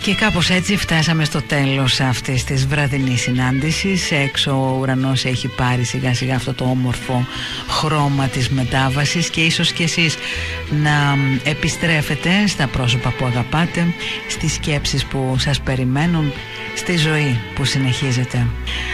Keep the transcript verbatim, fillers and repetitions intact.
Και κάπως έτσι φτάσαμε στο τέλος αυτής της βραδινής συνάντησης. Έξω ο ουρανός έχει πάρει σιγά σιγά αυτό το όμορφο χρώμα της μετάβασης και ίσως και εσείς να επιστρέφετε στα πρόσωπα που αγαπάτε, στις σκέψεις που σας περιμένουν, στη ζωή που συνεχίζετε.